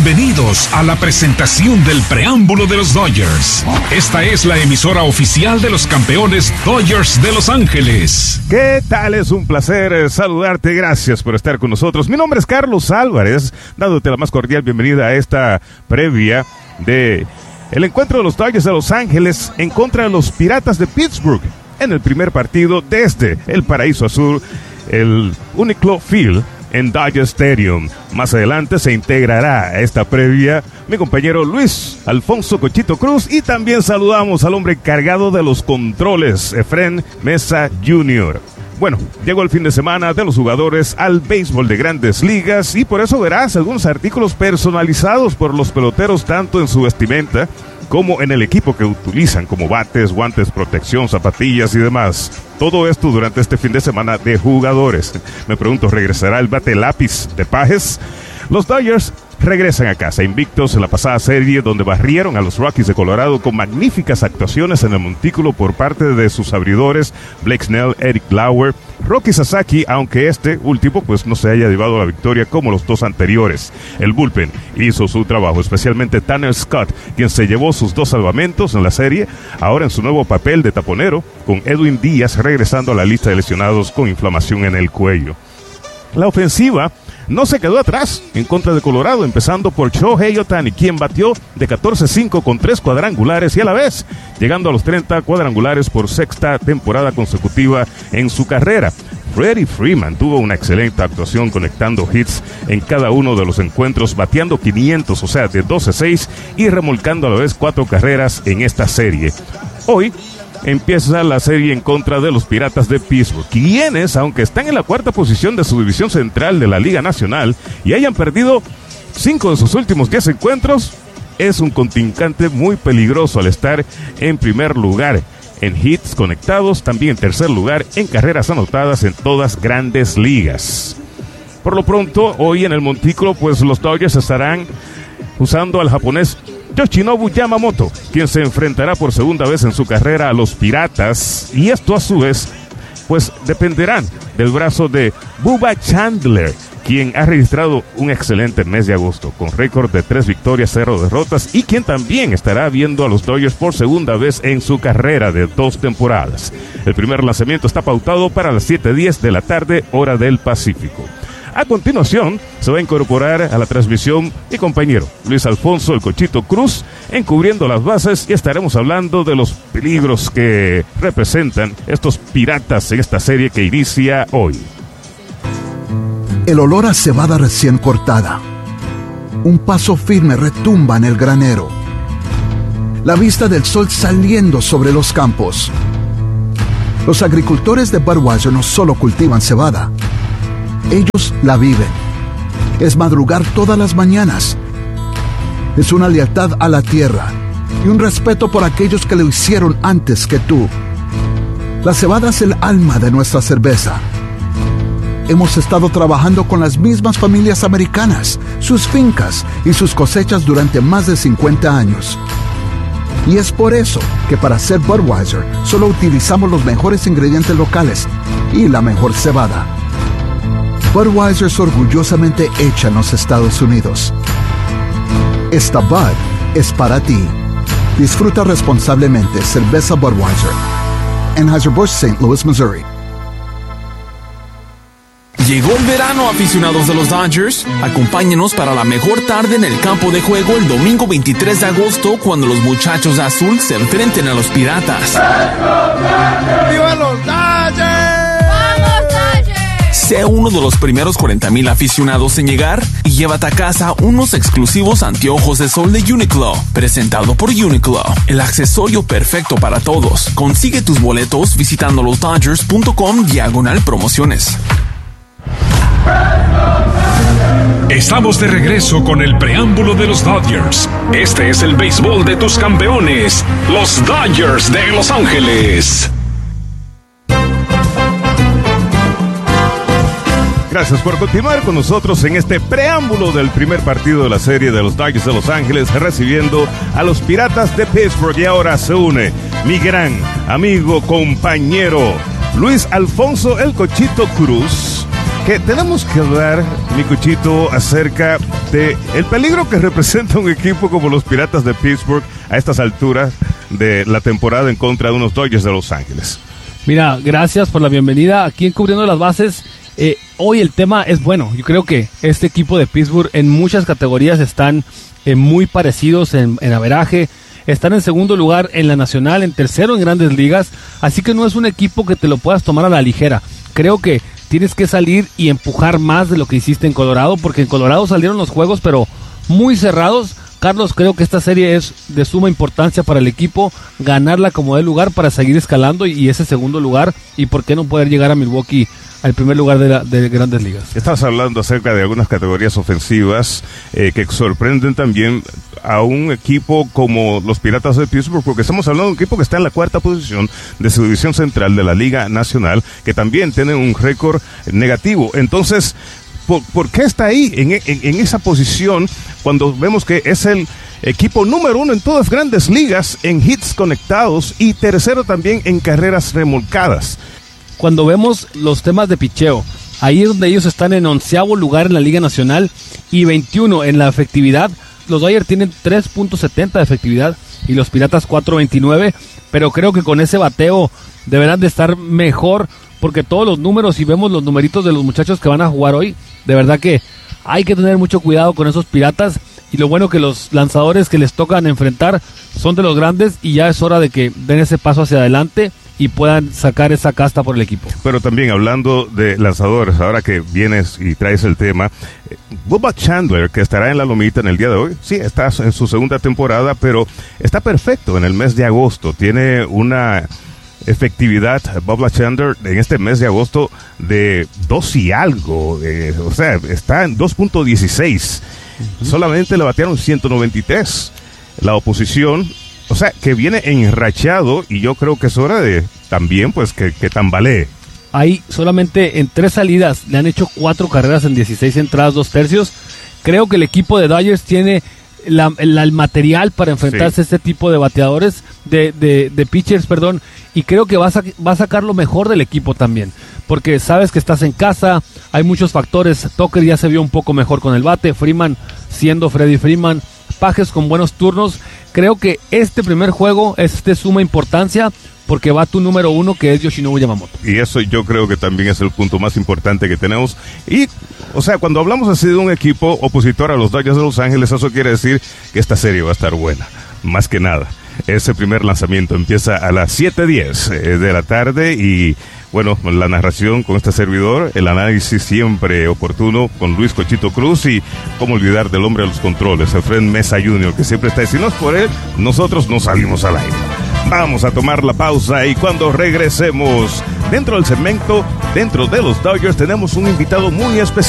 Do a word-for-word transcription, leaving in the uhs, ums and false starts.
Bienvenidos a la presentación del preámbulo de los Dodgers. Esta es la emisora oficial de los campeones Dodgers de Los Ángeles. ¿Qué tal? Es un placer saludarte. Gracias por estar con nosotros. Mi nombre es Carlos Álvarez, dándote la más cordial bienvenida a esta previa de el encuentro de los Dodgers de Los Ángeles en contra de los Piratas de Pittsburgh en el primer partido desde el Paraíso Azul, el Uniclo Field en Dodger Stadium. Más adelante se integrará a esta previa mi compañero Luis Alfonso Cochito Cruz, y también saludamos al hombre encargado de los controles, Efren Mesa junior Bueno, llegó el fin de semana de los jugadores al béisbol de Grandes Ligas, y por eso verás algunos artículos personalizados por los peloteros, tanto en su vestimenta como en el equipo que utilizan, como bates, guantes, protección, zapatillas y demás. Todo esto durante este fin de semana de jugadores. Me pregunto, ¿regresará el bate lápiz de Pages? Los Dodgers regresan a casa invictos en la pasada serie, donde barrieron a los Rockies de Colorado con magníficas actuaciones en el montículo por parte de sus abridores Blake Snell, Eric Lauer, Roki Sasaki, aunque este último pues no se haya llevado la victoria como los dos anteriores. El bullpen hizo su trabajo, especialmente Tanner Scott, quien se llevó sus dos salvamentos en la serie, ahora en su nuevo papel de taponero, con Edwin Díaz regresando a la lista de lesionados con inflamación en el cuello. La ofensiva no se quedó atrás en contra de Colorado, empezando por Shohei Ohtani, quien batió de catorce cinco con tres cuadrangulares y a la vez llegando a los treinta cuadrangulares por sexta temporada consecutiva en su carrera. Freddie Freeman tuvo una excelente actuación conectando hits en cada uno de los encuentros, bateando quinientos, o sea, de doce seis, y remolcando a la vez cuatro carreras en esta serie. Hoy empieza la serie en contra de los Piratas de Pittsburgh, quienes, aunque están en la cuarta posición de su división central de la Liga Nacional y hayan perdido cinco de sus últimos diez encuentros, es un contrincante muy peligroso al estar en primer lugar en hits conectados, también en tercer lugar en carreras anotadas en todas Grandes Ligas. Por lo pronto, hoy en el montículo, pues los Dodgers estarán usando al japonés Yoshinobu Yamamoto, quien se enfrentará por segunda vez en su carrera a los Piratas, y esto a su vez pues dependerán del brazo de Bubba Chandler, quien ha registrado un excelente mes de agosto con récord de tres victorias, cero derrotas, y quien también estará viendo a los Dodgers por segunda vez en su carrera de dos temporadas. El primer lanzamiento está pautado para las siete diez de la tarde, hora del Pacífico. A continuación, se va a incorporar a la transmisión mi compañero Luis Alfonso el Cochito Cruz, encubriendo las bases, y estaremos hablando de los peligros que representan estos Piratas en esta serie que inicia hoy. El olor a cebada recién cortada. Un paso firme retumba en el granero. La vista del sol saliendo sobre los campos. Los agricultores de Budweiser no solo cultivan cebada, ellos la viven. Es madrugar todas las mañanas. Es una lealtad a la tierra y un respeto por aquellos que lo hicieron antes que tú. La cebada es el alma de nuestra cerveza. Hemos estado trabajando con las mismas familias americanas, sus fincas y sus cosechas durante más de cincuenta años. Y es por eso que para hacer Budweiser solo utilizamos los mejores ingredientes locales y la mejor cebada. Budweiser es orgullosamente hecha en los Estados Unidos. Esta Bud es para ti. Disfruta responsablemente cerveza Budweiser. Anheuser-Busch, Saint Louis, Missouri. Llegó el verano, aficionados de los Dodgers. Acompáñenos para la mejor tarde en el campo de juego el domingo veintitrés de agosto, cuando los muchachos de azul se enfrenten a los Piratas. ¡Viva los Dodgers! Sea uno de los primeros cuarenta mil aficionados en llegar y llévate a casa unos exclusivos anteojos de sol de Uniqlo, presentado por Uniqlo, el accesorio perfecto para todos. Consigue tus boletos visitando los dodgers punto com diagonal promociones. Estamos de regreso con el preámbulo de los Dodgers. Este es el béisbol de tus campeones, los Dodgers de Los Ángeles. Gracias por continuar con nosotros en este preámbulo del primer partido de la serie de los Dodgers de Los Ángeles, recibiendo a los Piratas de Pittsburgh. Y ahora se une mi gran amigo, compañero Luis Alfonso el Cochito Cruz, que tenemos que hablar, mi Cuchito, acerca de el peligro que representa un equipo como los Piratas de Pittsburgh a estas alturas de la temporada en contra de unos Dodgers de Los Ángeles. Mira, gracias por la bienvenida aquí en Cubriendo las Bases. Eh, hoy el tema es bueno. Yo creo que este equipo de Pittsburgh en muchas categorías están eh, muy parecidos en, en averaje. Están en segundo lugar en la nacional, en tercero en Grandes Ligas. Así que no es un equipo que te lo puedas tomar a la ligera. Creo que tienes que salir y empujar más de lo que hiciste en Colorado, porque en Colorado salieron los juegos, pero muy cerrados. Carlos, creo que esta serie es de suma importancia para el equipo, ganarla como de lugar para seguir escalando y, y ese segundo lugar, y por qué no poder llegar a Milwaukee al primer lugar de, la, de Grandes Ligas. Estás hablando acerca de algunas categorías ofensivas eh, que sorprenden también a un equipo como los Piratas de Pittsburgh, porque estamos hablando de un equipo que está en la cuarta posición de su división central de la Liga Nacional, que también tiene un récord negativo. Entonces, ¿por, ¿por qué está ahí en, en, en esa posición cuando vemos que es el equipo número uno en todas Grandes Ligas en hits conectados y tercero también en carreras remolcadas? Cuando vemos los temas de picheo, ahí es donde ellos están en onceavo lugar en la Liga Nacional y veintiuno en la efectividad. Los Dodgers tienen tres punto setenta de efectividad y los Piratas cuatro punto veintinueve, pero creo que con ese bateo deberán de estar mejor, porque todos los números, y vemos los numeritos de los muchachos que van a jugar hoy, de verdad que hay que tener mucho cuidado con esos Piratas, y lo bueno que los lanzadores que les tocan enfrentar son de los grandes, y ya es hora de que den ese paso hacia adelante y puedan sacar esa casta por el equipo. Pero también hablando de lanzadores, ahora que vienes y traes el tema, eh, Bubba Chandler, que estará en la lomita en el día de hoy, sí, está en su segunda temporada, pero está perfecto en el mes de agosto, tiene una efectividad Bubba Chandler en este mes de agosto de dos y algo, eh, o sea, está en dos punto dieciséis, uh-huh. Solamente le batearon ciento noventa y tres, la oposición. O sea, que viene enrachado, y yo creo que es hora de también pues que, que tambalee. Ahí solamente en tres salidas le han hecho cuatro carreras en dieciséis entradas, dos tercios. Creo que el equipo de Dodgers tiene la, la, el material para enfrentarse sí. a este tipo de bateadores, de, de, de pitchers, perdón, y creo que va a, sa- va a sacar lo mejor del equipo también, porque sabes que estás en casa, hay muchos factores. Tucker ya se vio un poco mejor con el bate, Freeman siendo Freddie Freeman, Pages con buenos turnos. Creo que este primer juego es de suma importancia porque va tu número uno, que es Yoshinobu Yamamoto. Y eso yo creo que también es el punto más importante que tenemos. Y, o sea, cuando hablamos así de un equipo opositor a los Dodgers de Los Ángeles, eso quiere decir que esta serie va a estar buena, más que nada. Ese primer lanzamiento empieza a las siete diez eh, de la tarde y, bueno, la narración con este servidor, el análisis siempre oportuno con Luis Cochito Cruz y cómo olvidar del hombre de los controles, Efraín Mesa junior, que siempre está ahí. Si no es por él, nosotros no salimos al aire. Vamos a tomar la pausa y cuando regresemos, dentro del segmento, dentro de los Dodgers, tenemos un invitado muy especial.